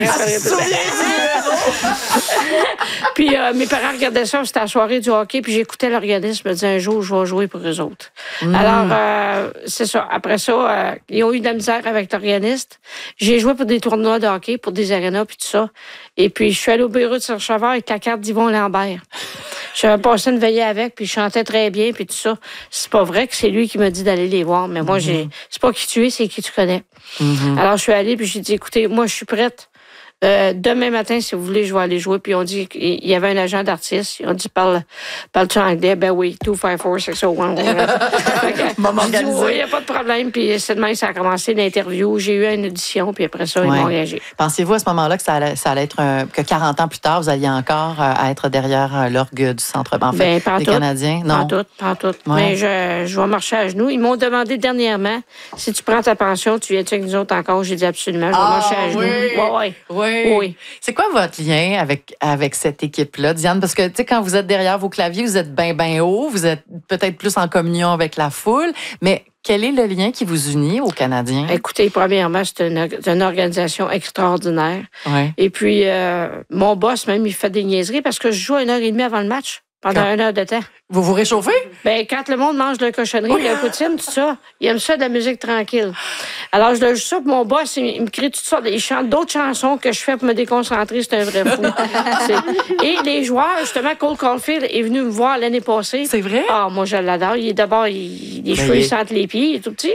Puis mes parents regardaient ça, c'était la soirée du hockey, puis j'écoutais l'organisme, je me disais un jour, je vais jouer pour eux autres. Alors, c'est ça. Après ça, ils ont eu de la misère avec l'organiste. J'ai joué pour des tournois de hockey, pour des arénas, puis tout ça. Et puis, je suis allée au bureau de Serge Savard avec la carte d'Yvon Lambert. J'avais passé une veillée avec, puis je chantais très bien, puis tout ça. C'est pas vrai que c'est lui qui m'a dit d'aller les voir, mais moi, c'est pas qui tu es, c'est qui tu connais. Alors, je suis allée, puis j'ai dit, écoutez, moi, je suis prête. Demain matin, si vous voulez, je vais aller jouer. Puis on dit qu'il y avait un agent d'artiste. Ils ont dit, parle-tu anglais? Ben oui, 254-601. Maman dit, oui, il n'y a pas de problème. Puis c'est demain, ça a commencé l'interview. J'ai eu une audition, puis après ça, ils m'ont engagé. Pensiez-vous à ce moment-là que ça allait être que 40 ans plus tard, vous alliez encore être derrière l'orgue du Centre des Canadiens? Non, pas tout. Mais je vais marcher à genoux. Ils m'ont demandé dernièrement, si tu prends ta pension, tu viens avec nous autres encore? J'ai dit absolument, je vais marcher à genoux. Oui. C'est quoi votre lien avec cette équipe-là, Diane? Parce que, tu sais, quand vous êtes derrière vos claviers, vous êtes bien haut, vous êtes peut-être plus en communion avec la foule, mais quel est le lien qui vous unit aux Canadiens? Écoutez, premièrement, c'est une organisation extraordinaire. Ouais. Et puis, mon boss, même, il fait des niaiseries parce que je joue 1h30 avant le match, pendant 1 heure de temps. Vous vous réchauffez? Ben, quand le monde mange de la cochonnerie, de la poutine, tout ça, il aime ça de la musique tranquille. Alors, je le joue ça, puis mon boss, il me crie tout ça. Il chante d'autres chansons que je fais pour me déconcentrer. C'est un vrai fou. Et les joueurs, justement, Cole Caulfield est venu me voir l'année passée. C'est vrai? Ah, moi, je l'adore. D'abord, les cheveux, ils sentent les pieds. Il est tout petit.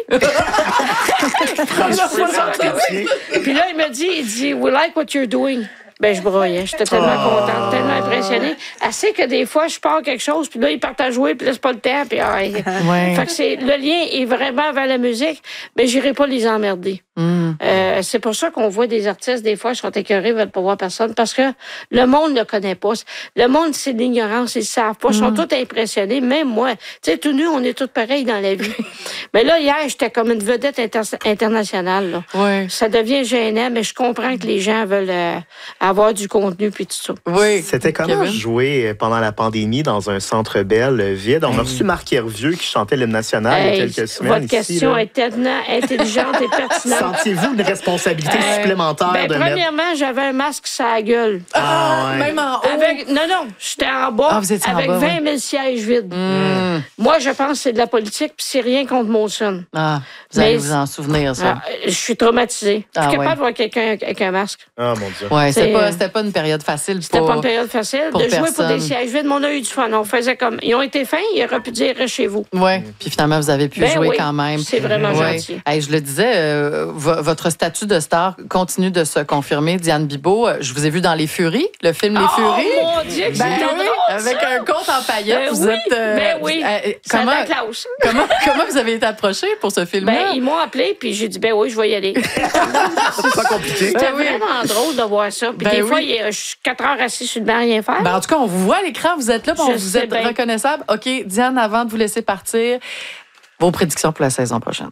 Puis là, il dit, we like what you're doing. Ben, je broyais. J'étais tellement contente, tellement impressionnée. Assez que des fois, je pars quelque chose, puis là, ils partent à jouer, puis là, c'est pas le temps. Puis, Fait que le lien est vraiment vers la musique, mais j'irai pas les emmerder. C'est pour ça qu'on voit des artistes, des fois, ils sont écœurés, ils veulent pas voir personne, parce que le monde ne le connaît pas. Le monde, c'est de l'ignorance, ils savent pas. Ils sont tous impressionnés, même moi. Tu sais, tout nu, on est tous pareils dans la vie. Mais là, hier, j'étais comme une vedette internationale. Là. Oui. Ça devient gênant, mais je comprends que les gens veulent avoir du contenu puis tout ça. Oui. C'était comment jouer pendant la pandémie dans un centre Bell vide? On a reçu Marc Hervieux qui chantait l'hymne national il y a quelques semaines. Votre question est tellement intelligente et pertinente. Sentiez-vous une responsabilité supplémentaire de mettre... Premièrement, j'avais un masque sur la gueule. Même en haut? Non, j'étais en bas avec 20 000 sièges vides. Moi, je pense que c'est de la politique puis c'est rien contre Molson. Vous allez vous en souvenir, ça. Je suis traumatisée. Je suis capable de voir quelqu'un avec un masque. Ah, mon Dieu. Oui, c'était pas une période facile. C'était pas une période facile. De jouer pour des sièges vides, mais on a eu du fun. On faisait comme... Ils ont été fins, il aurait pu dire « reste chez vous ». Oui, puis finalement, vous avez pu jouer quand même. C'est vraiment gentil. Je le disais, votre statut de star continue de se confirmer. Diane Bibeau, je vous ai vu dans Les Furies, le film Les Furies. Oh mon Dieu, c'est drôle, avec un conte en paillettes. Vous êtes... Comment, la classe. comment vous avez été approchée pour ce film-là? Ils m'ont appelé, puis j'ai dit, oui, je vais y aller. C'est pas compliqué. C'était vraiment drôle de voir ça. Puis des fois, je suis 4 heures assis sur le banc, rien faire. En tout cas, on vous voit à l'écran, vous êtes là, vous êtes reconnaissable. OK, Diane, avant de vous laisser partir, vos prédictions pour la saison prochaine.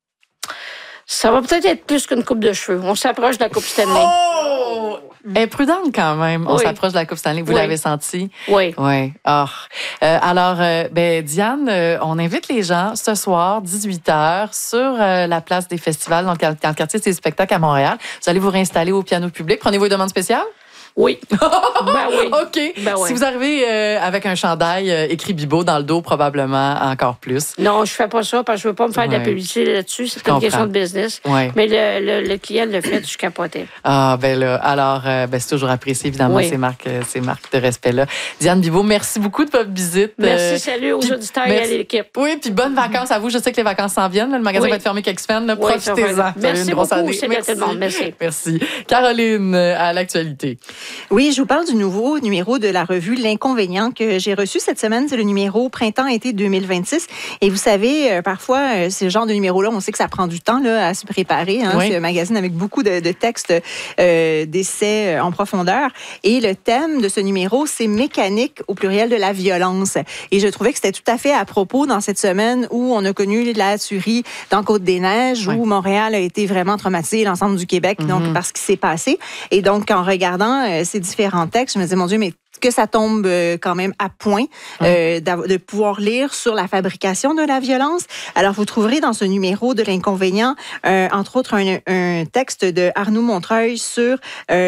Ça va peut-être être plus qu'une coupe de cheveux. On s'approche de la Coupe Stanley. Oh! Imprudente quand même. On s'approche de la Coupe Stanley. Vous l'avez senti? Oui. Oui. Alors, Diane, on invite les gens ce soir, 18h, sur la place des festivals, dans le quartier des spectacles à Montréal. Vous allez vous réinstaller au piano public. Prenez-vous une demande spéciale? Oui. Oui. OK. Si vous arrivez avec un chandail écrit Bibeau dans le dos, probablement encore plus. Non, je fais pas ça parce que je veux pas me faire de la publicité là-dessus. C'est une question de business. Mais le client le fait, je capotais. Alors, c'est toujours apprécié, évidemment, ces marques de respect-là. Diane Bibeau, merci beaucoup de votre visite. Merci, salut aux auditeurs et à l'équipe. Oui, puis bonnes vacances à vous. Je sais que les vacances s'en viennent. Le magasin va être fermé quelques semaines. Profitez-en. Merci beaucoup. Salut à tout le monde. Merci. Merci. Caroline, à l'actualité. Oui, je vous parle du nouveau numéro de la revue L'Inconvénient que j'ai reçu cette semaine. C'est le numéro Printemps-été 2026. Et vous savez, parfois, ce genre de numéro-là, on sait que ça prend du temps là, à se préparer. C'est un magazine avec beaucoup de textes, d'essais en profondeur. Et le thème de ce numéro, c'est mécanique au pluriel de la violence. Et je trouvais que c'était tout à fait à propos dans cette semaine où on a connu la tuerie dans Côte-des-Neiges, où Montréal a été vraiment traumatisé, l'ensemble du Québec, donc par ce qui s'est passé. Et donc, en regardant ces différents textes, je me disais, mon Dieu, mais que ça tombe quand même à point de pouvoir lire sur la fabrication de la violence. Alors, vous trouverez dans ce numéro de l'Inconvénient, entre autres, un texte de Arnaud Montreuil sur